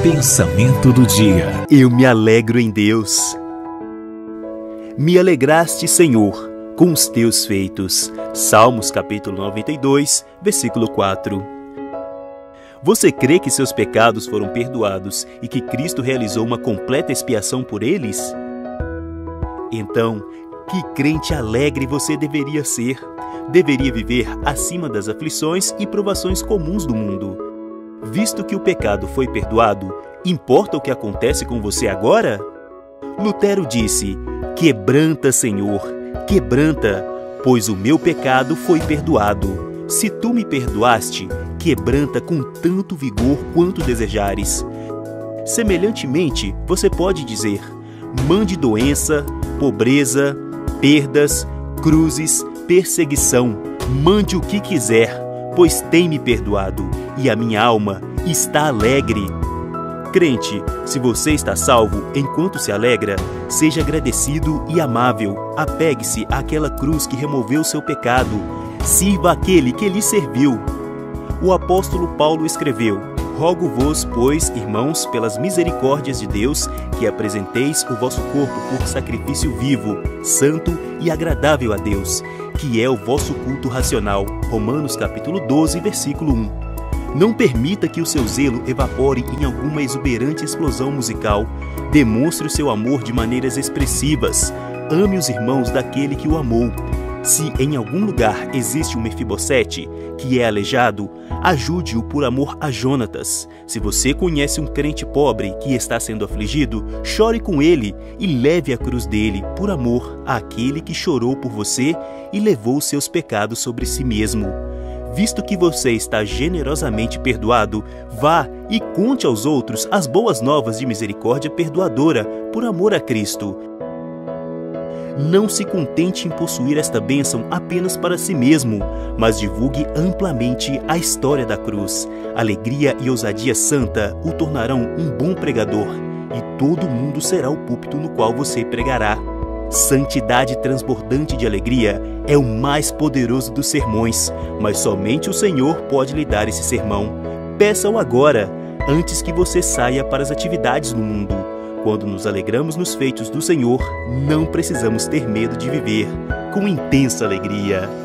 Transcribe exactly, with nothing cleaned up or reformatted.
Pensamento do dia. Eu me alegro em Deus. Me alegraste, Senhor, com os teus feitos. Salmos capítulo noventa e dois, versículo quatro. Você crê que seus pecados foram perdoados e que Cristo realizou uma completa expiação por eles? Então, que crente alegre você deveria ser. Deveria viver acima das aflições e provações comuns do mundo. Visto que o pecado foi perdoado, importa o que acontece com você agora? Lutero disse: quebranta, Senhor, quebranta, pois o meu pecado foi perdoado. Se tu me perdoaste, quebranta com tanto vigor quanto desejares. Semelhantemente, você pode dizer: mande doença, pobreza, perdas, cruzes, perseguição, mande o que quiser, pois tem me perdoado, e a minha alma está alegre. Crente, se você está salvo enquanto se alegra, seja agradecido e amável. Apegue-se àquela cruz que removeu seu pecado. Sirva aquele que lhe serviu. O apóstolo Paulo escreveu: rogo-vos, pois, irmãos, pelas misericórdias de Deus, que apresenteis o vosso corpo por sacrifício vivo, santo e agradável a Deus, que é o vosso culto racional. Romanos capítulo doze, versículo um. Não permita que o seu zelo evapore em alguma exuberante explosão musical. Demonstre o seu amor de maneiras expressivas. Ame os irmãos daquele que o amou. Se em algum lugar existe um Mefibosete que é aleijado, ajude-o por amor a Jonatas. Se você conhece um crente pobre que está sendo afligido, chore com ele e leve a cruz dele por amor àquele que chorou por você e levou seus pecados sobre si mesmo. Visto que você está generosamente perdoado, vá e conte aos outros as boas novas de misericórdia perdoadora por amor a Cristo. Não se contente em possuir esta bênção apenas para si mesmo, mas divulgue amplamente a história da cruz. Alegria e ousadia santa o tornarão um bom pregador, e todo mundo será o púlpito no qual você pregará. Santidade transbordante de alegria é o mais poderoso dos sermões, mas somente o Senhor pode lhe dar esse sermão. Peça-o agora, antes que você saia para as atividades no mundo. Quando nos alegramos nos feitos do Senhor, não precisamos ter medo de viver com intensa alegria.